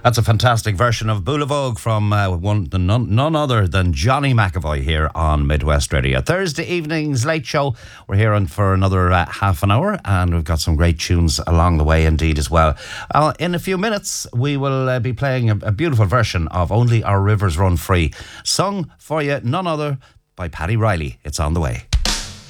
That's a fantastic version of Boulevard from none other than Johnny McAvoy here on Midwest Radio. Thursday evening's late show. We're here for another half an hour, and we've got some great tunes along the way indeed as well. In a few minutes, we will be playing a beautiful version of Only Our Rivers Run Free, sung for you none other by Paddy Riley. It's on the way.